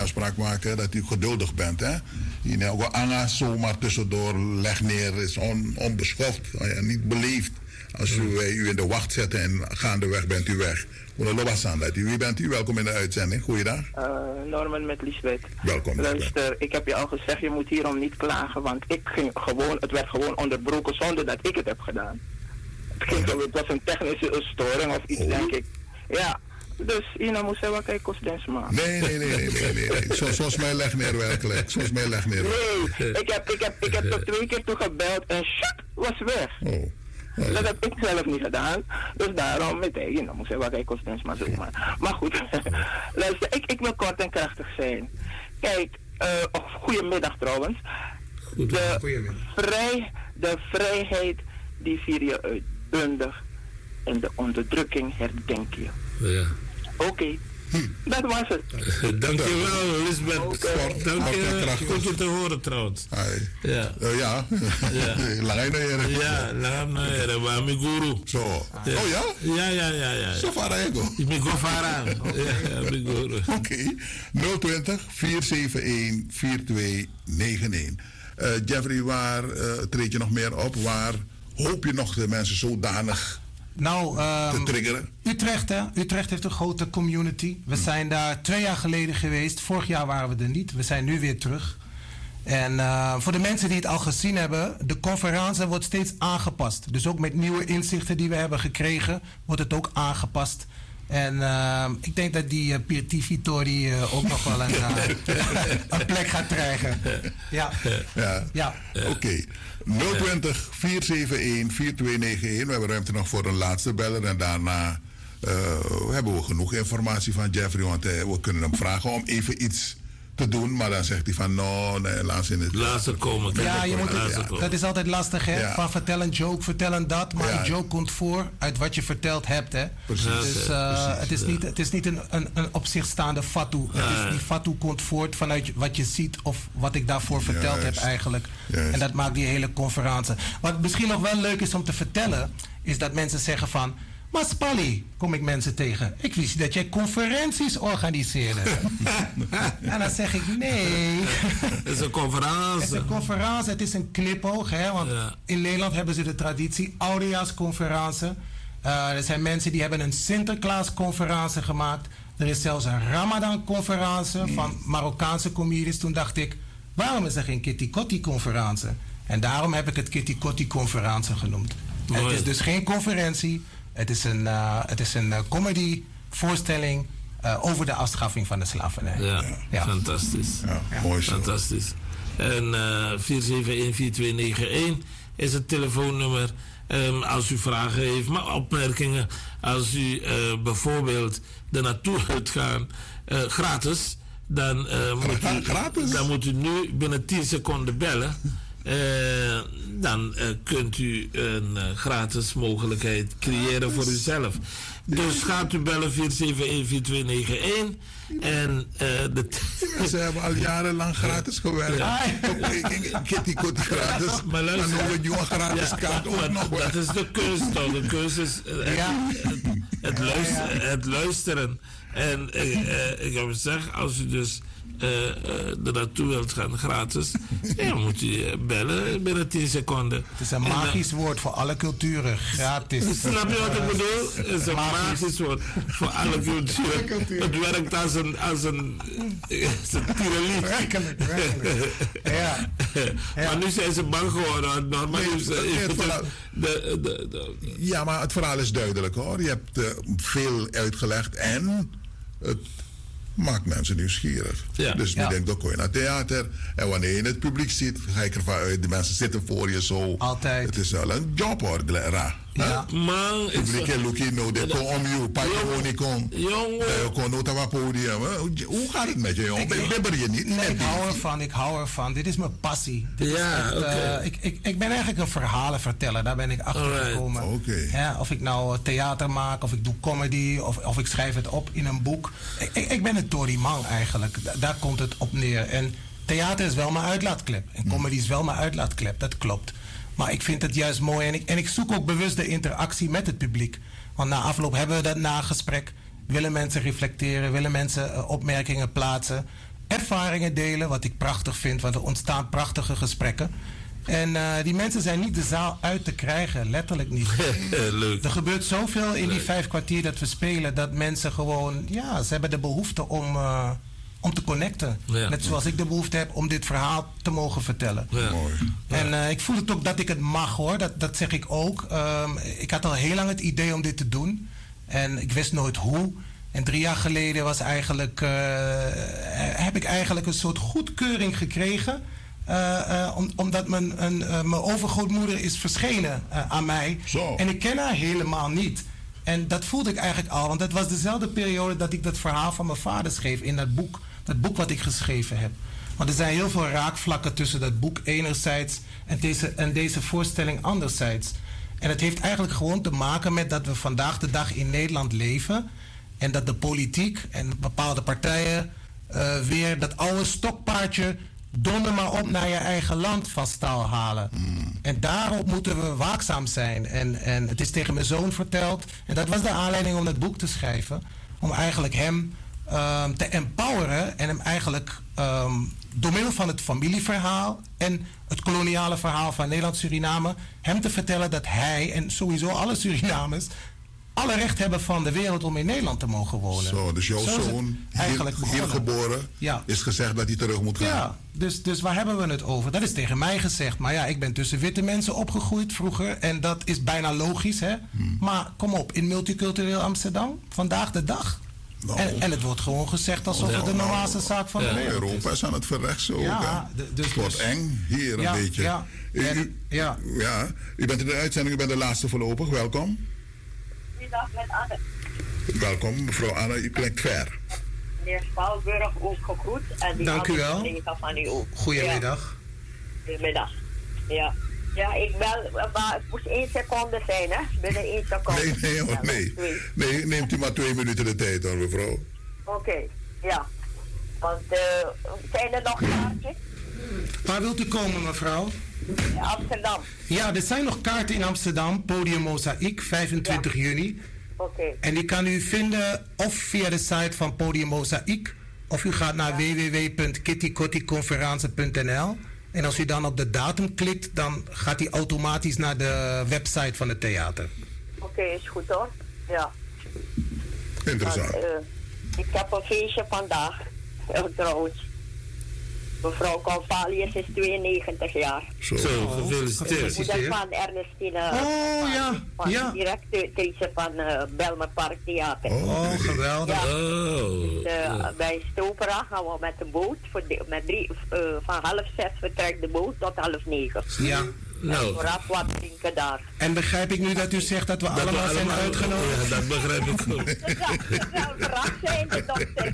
afspraak maken dat u geduldig bent. Hè? Anga zomaar tussendoor leg neer is onbeschoft, niet beleefd. Als u in de wacht zetten en gaandeweg bent u weg. Wie bent u? Welkom in de uitzending. Goeiedag. Norman met Liesbeth. Welkom. Luister, ik heb je al gezegd, je moet hierom niet klagen, want het werd gewoon onderbroken zonder dat ik het heb gedaan. Het was een technische storing of iets, denk ik. Ja, dus Ina moest zeggen, kijk, kost dens maar. Nee. Zoals mij leg neer werkelijk. Nee, ik heb er 2 keer toe gebeld en shit, was weg. Dat heb ik zelf niet gedaan. Dus daarom meteen, dan moest ik wel kijken, kost maar zo maar. Maar goed, luister, ik wil kort en krachtig zijn. Kijk, goedemiddag trouwens. De vrijheid die vier je uitbundig en de onderdrukking herdenk je. Ja. Oké. Dat was het. Dankjewel, Lisbeth. Dank je. Goed je te horen trouwens. Ja. Ja, maar mijn guru. Zo. Oh ja? Ja. Zo farego. Ik ga varen. Ja, mijn guru. Oké. 020-471-4291. Jeffrey, waar treed je nog meer op? Waar hoop je nog de mensen zodanig te triggeren? Utrecht, hè? Utrecht heeft een grote community. We zijn daar 2 jaar geleden geweest. Vorig jaar waren we er niet. We zijn nu weer terug. En voor de mensen die het al gezien hebben, de conferentie wordt steeds aangepast. Dus ook met nieuwe inzichten die we hebben gekregen, wordt het ook aangepast. En ik denk dat die Pirti Vittori ook nog wel een plek gaat krijgen. Ja. Oké. 020-471-4291. We hebben ruimte nog voor een laatste beller. En daarna hebben we genoeg informatie van Jeffrey. Want we kunnen hem vragen om even iets te doen. Maar dan zegt hij van, nee, laat ze komen. Ja, dat is altijd lastig, hè? Ja. Van vertel een joke, vertel een dat. Maar een joke komt voor uit wat je verteld hebt, hè? Precies. Dus het is niet een op zich staande fatu. Die fatu komt voort vanuit wat je ziet of wat ik daarvoor verteld heb eigenlijk. En dat maakt die hele conferentie. Wat misschien nog wel leuk is om te vertellen, is dat mensen zeggen van, maar Spalli, kom ik mensen tegen. Ik wist dat jij conferenties organiseerde. En dan zeg ik, nee. Het is een conferentie. Het is een conferentie, het is een knipoog. Hè, want in Nederland hebben ze de traditie oudejaarsconferentie. Er zijn mensen die hebben een Sinterklaasconferentie gemaakt. Er is zelfs een Ramadan-conferentie van Marokkaanse comedies. Toen dacht ik, waarom is er geen Kitty Kotti-conferentie? En daarom heb ik het Kitty Kotti-conferentie genoemd. Het is dus geen conferentie. Het is een comedy-voorstelling over de afschaffing van de slavernij. Ja. Fantastisch. Mooi zo. Fantastisch. En 471-4291 is het telefoonnummer. Als u vragen heeft, maar opmerkingen. Als u bijvoorbeeld er naartoe wilt gaan, gratis, dan moet u nu binnen 10 seconden bellen. Dan kunt u een gratis mogelijkheid creëren voor uzelf. Dus gaat u bellen 471-4291. En ze hebben al jarenlang gratis gewerkt. Kitty Kotti gratis. Maar luister, dan doen we een gratis kaart ook nog. Dat is de keus toch. De keus is het luisteren. En ik heb gezegd, als u dus er naartoe wilt gaan gratis, dan moet u bellen binnen 10 seconden. Het is een magisch woord voor alle culturen. Gratis. Snap je wat ik bedoel? Het is een magisch woord voor alle culturen. Het werkt als een tierenlief. Werkelijk. Ja. Maar nu zijn ze bang geworden. Ja, maar het verhaal is duidelijk hoor. Je hebt veel uitgelegd en het maakt mensen nieuwsgierig. Ja. Dus nu denk ik, dan kom je naar theater. En wanneer je het publiek ziet, ga ik ervan uit. De mensen zitten voor je zo. Altijd. Het is wel een job hoor, Glera. Ja. Man, ik blik je lookie no, de kom om je, pa je gewoon niet kom. Jongen. Kon nota wat podium. Hoe gaat het met je, jongen? Bibber je niet? Nee, ik hou ervan. Dit is mijn passie. Ik ben eigenlijk een verhalenverteller. Daar ben ik achter gekomen. Ja, of ik nou theater maak, of ik doe comedy, of ik schrijf het op in een boek. Ik ben een Tory-man eigenlijk. Daar komt het op neer. En theater is wel mijn uitlaatklep. En comedy is wel mijn uitlaatklep. Dat klopt. Maar ik vind het juist mooi. En ik zoek ook bewust de interactie met het publiek. Want na afloop hebben we dat nagesprek. Willen mensen reflecteren? Willen mensen opmerkingen plaatsen? ervaringen delen, wat ik prachtig vind, want er ontstaan prachtige gesprekken. En die mensen zijn niet de zaal uit te krijgen, letterlijk niet. Leuk. Er gebeurt zoveel in die 5 kwartier dat we spelen, dat mensen gewoon, ze hebben de behoefte om te connecten. Ja. Net zoals ik de behoefte heb om dit verhaal te mogen vertellen. Ja. Mooi. En ik voel het ook dat ik het mag, hoor. Dat zeg ik ook. Ik had al heel lang het idee om dit te doen. En ik wist nooit hoe. En 3 jaar geleden heb ik eigenlijk een soort goedkeuring gekregen. Omdat mijn overgrootmoeder is verschenen aan mij. Zo. En ik ken haar helemaal niet. En dat voelde ik eigenlijk al. Want het was dezelfde periode dat ik dat verhaal van mijn vader schreef in dat boek. Dat boek wat ik geschreven heb. Want er zijn heel veel raakvlakken tussen dat boek enerzijds en deze voorstelling anderzijds. En het heeft eigenlijk gewoon te maken met dat we vandaag de dag in Nederland leven. En dat de politiek en bepaalde partijen weer dat oude stokpaardje donder maar op naar je eigen land van stal halen. En daarop moeten we waakzaam zijn. En het is tegen mijn zoon verteld. En dat was de aanleiding om het boek te schrijven. Om eigenlijk hem te empoweren. En hem eigenlijk door middel van het familieverhaal en het koloniale verhaal van Nederland-Suriname, hem te vertellen dat hij en sowieso alle Surinamers alle recht hebben van de wereld om in Nederland te mogen wonen. Zo, dus jouw zoon, hier geboren, is gezegd dat hij terug moet gaan. Ja, dus waar hebben we het over? Dat is tegen mij gezegd. Maar ja, ik ben tussen witte mensen opgegroeid vroeger. En dat is bijna logisch, hè? Maar kom op, in multicultureel Amsterdam, vandaag de dag. Nou. En het wordt gewoon gezegd alsof het de normaalste zaak van de wereld is. Europa is aan het verrechten ook. Het wordt eng hier een beetje. U bent in de uitzending, u bent de laatste voorlopig. Welkom. Goedendag met Anne. Welkom, mevrouw Anne. U klinkt ver. Meneer Spouwburg ook gegroet. En die dank u wel. Van u ook. Goedemiddag. Goedemiddag. Ja. Ja, ik bel, maar het moest 1 seconde zijn, hè? Binnen 1 seconde. Nee, neemt u maar 2 minuten de tijd hoor, mevrouw. Oké, ja. Want zijn er nog kaartjes? Waar wilt u komen, mevrouw? Amsterdam. Ja, er zijn nog kaarten in Amsterdam. Podium Mozaïek, 25 juni. Oké. En die kan u vinden of via de site van Podium Mozaïek, of u gaat naar www.kittykoticonferentie.nl. En als u dan op de datum klikt, dan gaat hij automatisch naar de website van het theater. Oké, is goed hoor. Ja. Interessant. Ik heb een feestje vandaag, trouwens. Mevrouw Convalius is 92 jaar. Zo, gefeliciteerd. Moeder van Ernestine. Ja. Directrice van Belmer Park Theater. Oh, geweldig. Ja. Dus, bij Stopera gaan we met de boot. Van 5:30 vertrekt de boot tot 8:30. Ja. Nou. Vooraf wat drinken daar. En begrijp ik nu dat u zegt dat we allemaal zijn uitgenodigd? Ja, dat begrijp ik ook. Dat zou verrast zijn, de dokter.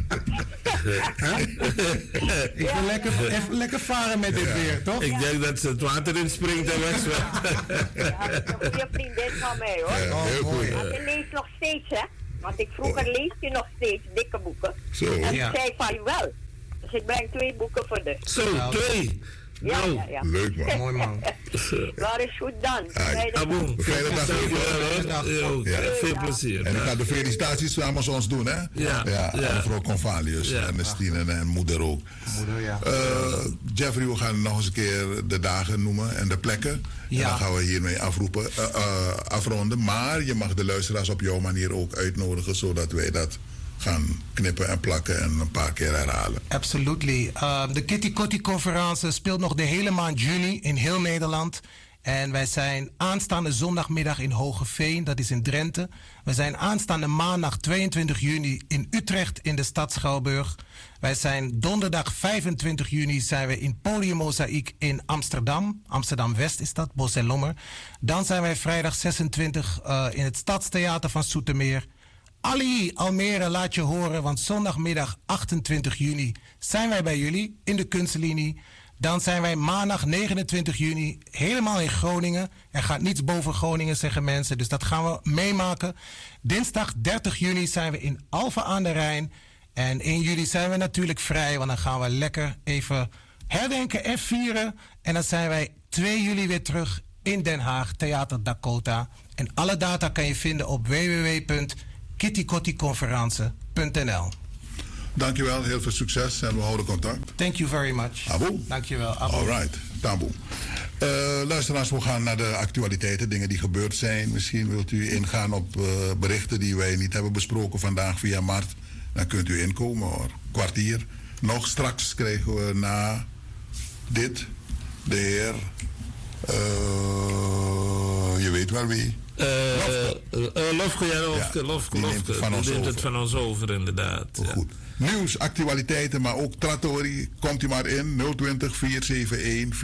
Ik wil lekker varen met dit weer, toch? Ik denk dat ze het water in springt en wegzwemt. Ja, dat is een goede vriendin van mij, hoor. Ja, heel goed. Maar ze leest nog steeds, hè. Want vroeger leest je nog steeds dikke boeken. Zo. En ik zei van wel. Dus ik breng 2 boeken voor de. Zo, 2. Ja. Leuk man. Mooi man. Waar is goed dan? Fijne dag. Veel plezier. En ik ga de felicitaties namens ons doen, hè? Ja. Mevrouw Convalius, Ernestine en moeder ook. Jeffrey, we gaan nog eens een keer de dagen noemen en de plekken. Ja. En dan gaan we hiermee afronden. Maar je mag de luisteraars op jouw manier ook uitnodigen, zodat wij dat gaan knippen en plakken en een paar keer herhalen. Absolutely. De Kitty Kotti Conferentie speelt nog de hele maand juni in heel Nederland. En wij zijn aanstaande zondagmiddag in Hogeveen, dat is in Drenthe. We zijn aanstaande maandag 22 juni in Utrecht in de stad Schouwburg. Wij zijn donderdag 25 juni zijn we in Podium Mozaïek in Amsterdam. Amsterdam-West is dat, Bos en Lommer. Dan zijn wij vrijdag 26 in het Stadstheater van Zoetermeer. Ali, Almere, laat je horen, want zondagmiddag 28 juni zijn wij bij jullie in de Kunstlinie. Dan zijn wij maandag 29 juni helemaal in Groningen. Er gaat niets boven Groningen, zeggen mensen, dus dat gaan we meemaken. Dinsdag 30 juni zijn we in Alphen aan de Rijn. En 1 juli zijn we natuurlijk vrij, want dan gaan we lekker even herdenken en vieren. En dan zijn wij 2 juli weer terug in Den Haag, Theater Dakota. En alle data kan je vinden op www.kittykoticonferentie.nl. Dankjewel, heel veel succes en we houden contact. Thank you very much. Abo. Dankjewel. Abo. Alright, taboe. Luisteraars, we gaan naar de actualiteiten, dingen die gebeurd zijn. Misschien wilt u ingaan op berichten die wij niet hebben besproken vandaag via Mart. Dan kunt u inkomen hoor. Kwartier. Nog straks krijgen we na dit de heer... je weet wel wie. Lofke. Die neemt het van ons over, inderdaad. Ja. Goed. Nieuws, actualiteiten, maar ook Trattori. Komt u maar in. 020 471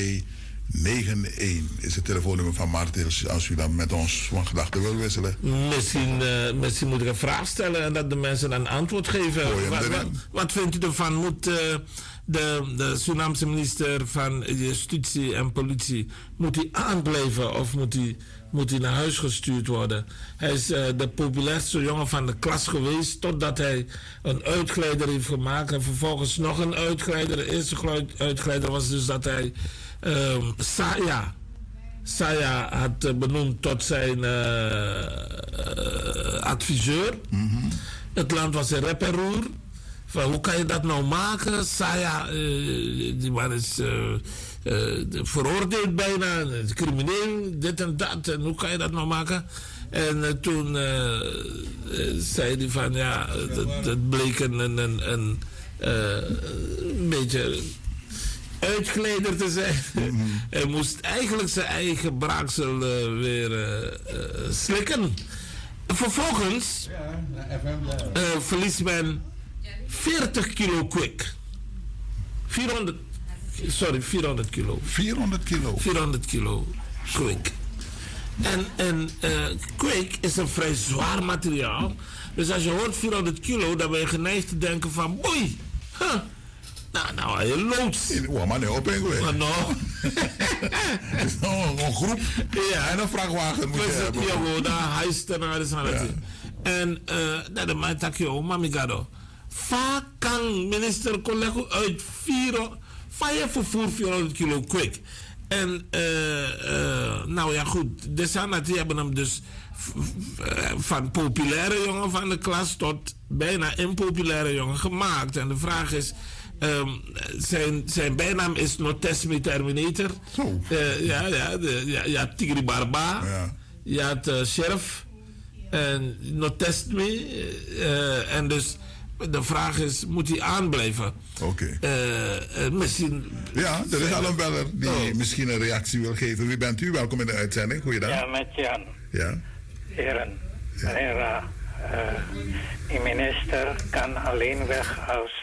4291 is het telefoonnummer van Martins. Als u dan met ons van gedachten wil wisselen. Misschien moet ik een vraag stellen en dat de mensen dan antwoord geven. Wat vindt u ervan? Moet de Surinaamse minister van Justitie en Politie, moet hij aanblijven of moet hij naar huis gestuurd worden? Hij is de populairste jongen van de klas geweest totdat hij een uitgeleider heeft gemaakt en vervolgens nog een uitgeleider. De eerste uitgeleider was dus dat hij Saya had benoemd tot zijn adviseur. Mm-hmm. Het land was in rep en roer. Van, hoe kan je dat nou maken? Saya, die man is veroordeeld bijna, crimineel, dit en dat. En hoe kan je dat nou maken? En toen zei hij van, ja, dat bleek een beetje uitgeleider te zijn. Mm-hmm. Hij moest eigenlijk zijn eigen braaksel weer slikken. Vervolgens verliest men 40 kilo kwik. 400 kilo. 400 kilo? 400 kilo kwik. En kwik is een vrij zwaar materiaal. Dus als je hoort 400 kilo, dan ben je geneigd te denken van, boei, nou, je loods. Maar nee, op één keer. Nou. Het is nou een groep. Ja, en een vrachtwagen moet je hebben. Ja, daar huist er naar de sanity. En dat is mijn takje, mamigado. Vaak kan minister collega uit 5 vervoer 400 kilo kwik. En nou ja, goed. De sanity hebben hem dus van populaire jongen van de klas tot bijna impopulaire jongen gemaakt. En de vraag is, zijn bijnaam is Notesme Terminator. Ja, Tigri Barba. Ja. Je had Sheriff. En Notesme. En dus de vraag is, moet hij aanblijven? Oké. Misschien... Ja, er is al een beller die misschien een reactie wil geven. Wie bent u? Welkom in de uitzending. Goeiedag. Ja, met Jan. Ja. Heren, de minister kan alleen weg als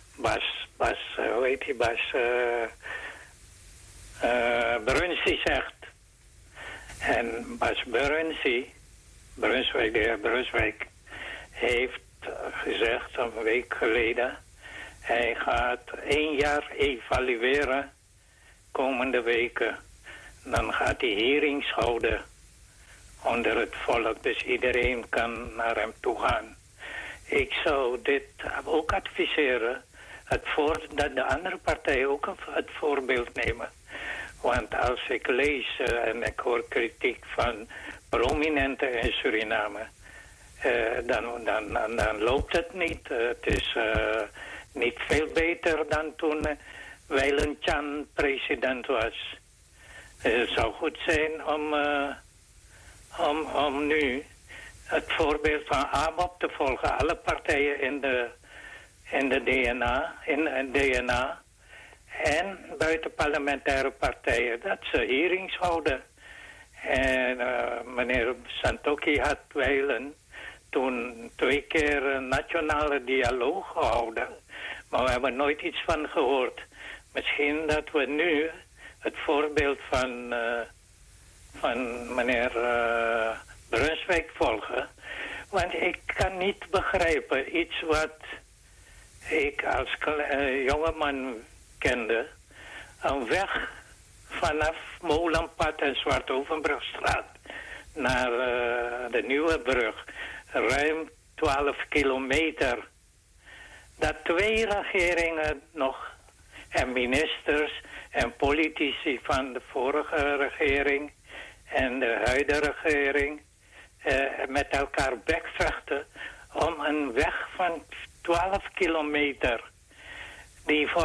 Brunswijk zegt. En Bas Brunswijk, de heer Brunswijk, heeft gezegd een week geleden, hij gaat 1 jaar evalueren komende weken. Dan gaat hij hearings houden onder het volk, dus iedereen kan naar hem toe gaan. Ik zou dit ook adviseren, dat de andere partijen ook het voorbeeld nemen. Want als ik lees en ik hoor kritiek van prominenten in Suriname, dan loopt het niet. Het is niet veel beter dan toen Weilen Chan president was. Het zou goed zijn om nu het voorbeeld van ABOP te volgen. Alle partijen in de DNA en buitenparlementaire partijen, dat ze hearings houden. En meneer Santoki had Weilen toen 2 keer een nationale dialoog gehouden. Maar we hebben nooit iets van gehoord. Misschien dat we nu het voorbeeld van meneer Brunswijk volgen. Want ik kan niet begrijpen, iets wat ik als jongeman kende. Een weg vanaf Molenpad en Zwartovenbrugstraat naar de Nieuwe Brug. Ruim 12 kilometer. Dat 2 regeringen nog en ministers en politici van de vorige regering en de huidige regering met elkaar bekvechten om een weg van 12 kilometer die voor